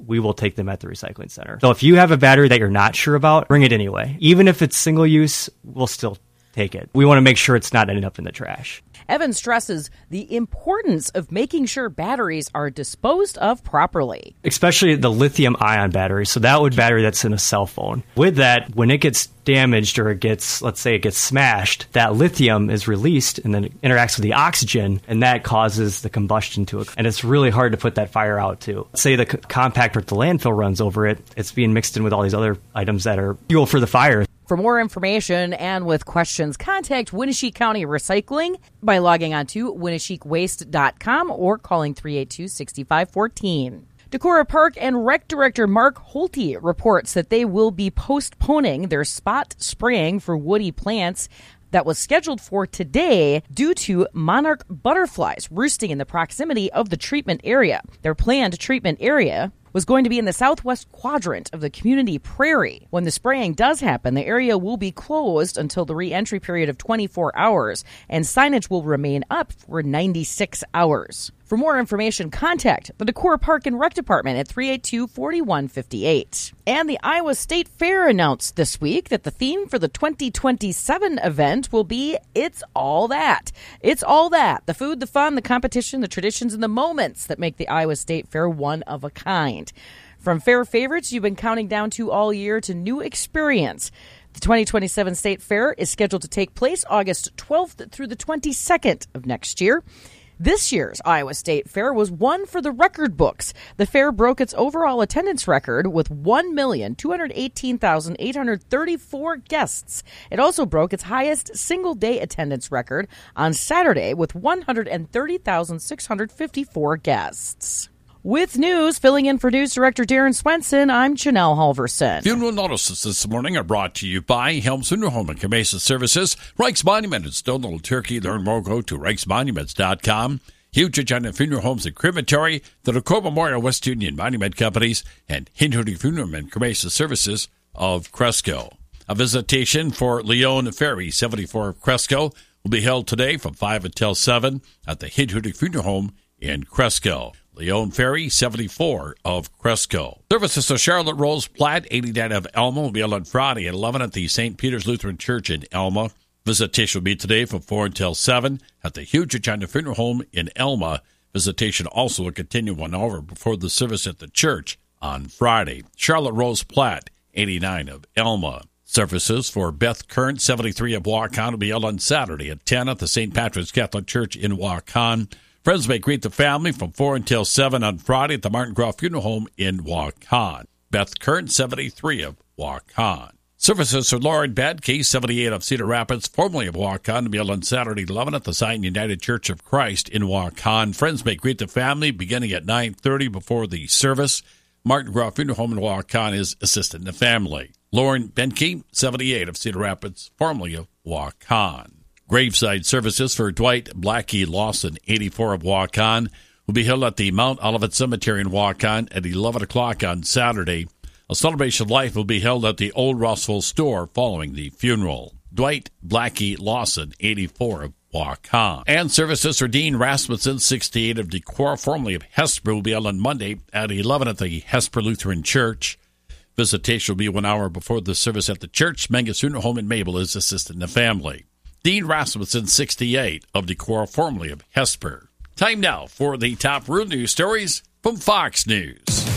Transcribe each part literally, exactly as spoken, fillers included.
we will take them at the recycling center. So if you have a battery that you're not sure about, bring it anyway. Even if it's single use, we'll still take it. We want to make sure it's not ending up in the trash. Evan stresses the importance of making sure batteries are disposed of properly. Especially the lithium-ion battery. So that would battery that's in a cell phone. With that, when it gets damaged or it gets, let's say it gets smashed, that lithium is released and then it interacts with the oxygen, and that causes the combustion to it. And it's really hard to put that fire out too. Say the c- compactor at the landfill runs over it, it's being mixed in with all these other items that are fuel for the fire. For more information and with questions, contact Winneshiek County Recycling by logging on to winneshiek waste dot com or calling three eight two, six five one four. Decorah Park and Rec Director Mark Holte reports that they will be postponing their spot spraying for woody plants that was scheduled for today due to monarch butterflies roosting in the proximity of the treatment area. Their planned treatment area was going to be in the southwest quadrant of the community prairie. When the spraying does happen, the area will be closed until the re-entry period of twenty-four hours, and signage will remain up for ninety-six hours. For more information, contact the Decorah Park and Rec Department at three eight two, four one five eight. And the Iowa State Fair announced this week that the theme for the twenty twenty-seven event will be It's All That. It's all that. The food, the fun, the competition, the traditions, and the moments that make the Iowa State Fair one of a kind. From fair favorites you've been counting down to all year to new experience, the twenty twenty-seven State Fair is scheduled to take place August twelfth through the twenty-second of next year. This year's Iowa State Fair was one for the record books. The fair broke its overall attendance record with one million, two hundred eighteen thousand, eight hundred thirty-four guests. It also broke its highest single-day attendance record on Saturday with one hundred thirty thousand, six hundred fifty-four guests. With news, filling in for News Director Darren Swenson, I'm Janelle Halverson. Funeral notices this morning are brought to you by Helms Funeral Home and Cremation Services, Reichs Monument in Stone Little Turkey. Learn more, go to reichs monuments dot com. Huge Agenda Funeral Homes and Crematory, the Decorah Memorial West Union Monument Companies, and Hinhootie Funeral and Cremation Services of Cresco. A visitation for Leon Ferry, seventy-four of Cresco, will be held today from five until seven at the Hinhootie Funeral Home in Cresco. Leon Ferry, seventy-four of Cresco. Services of Charlotte Rose Platt, eighty-nine of Elma, will be held on Friday at eleven at the Saint Peter's Lutheran Church in Elma. Visitation will be today from four until seven at the Huge Agenda Funeral Home in Elma. Visitation also will continue one hour before the service at the church on Friday. Charlotte Rose Platt, eighty-nine of Elma. Services for Beth Kern, seventy-three of Waukon, will be held on Saturday at ten at the Saint Patrick's Catholic Church in Waukon. Friends may greet the family from four until seven on Friday at the Martin Groff Funeral Home in Waukon. Beth Kern, seventy-three of Waukon. Services for Lauren Badke, seventy-eight of Cedar Rapids, formerly of Waukon, to be held on Saturday at eleven at the Zion United Church of Christ in Waukon. Friends may greet the family beginning at nine thirty before the service. Martin Groff Funeral Home in Waukon is assisting the family. Lauren Benke, seventy-eight of Cedar Rapids, formerly of Waukon. Graveside services for Dwight Blackie Lawson, eighty-four of Waukon, will be held at the Mount Olivet Cemetery in Waukon at eleven o'clock on Saturday. A celebration of life will be held at the Old Rossville store following the funeral. Dwight Blackie Lawson, eighty-four of Waukon. And services for Dean Rasmussen, sixty-eight of Decorah, formerly of Hesper, will be held on Monday at eleven at the Hesper Lutheran Church. Visitation will be one hour before the service at the church. Mengus Funeral Home in Mabel is assisting the family. Dean Rasmussen, sixty-eight of Decorah, formerly of Hesper. Time now for the top rural news stories from Fox News.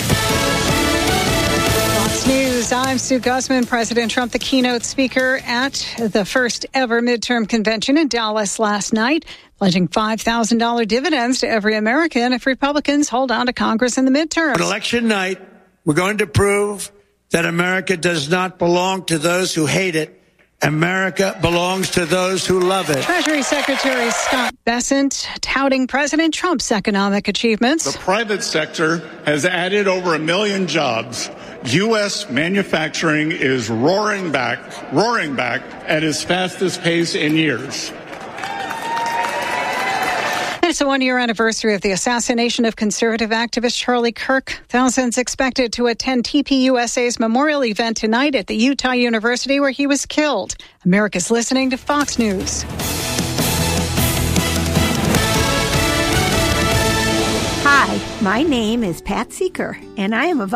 Fox News, I'm Sue Guzman. President Trump, the keynote speaker at the first ever midterm convention in Dallas last night, pledging five thousand dollars dividends to every American if Republicans hold on to Congress in the midterms. On election night, we're going to prove that America does not belong to those who hate it. America belongs to those who love it. Treasury Secretary Scott Bessent touting President Trump's economic achievements. The private sector has added over a million jobs. U S manufacturing is roaring back, roaring back at its fastest pace in years. It's a one-year anniversary of the assassination of conservative activist Charlie Kirk. Thousands expected to attend T P U S A's memorial event tonight at the Utah University where he was killed. America's listening to Fox News. Hi, my name is Pat Seeker, and I am a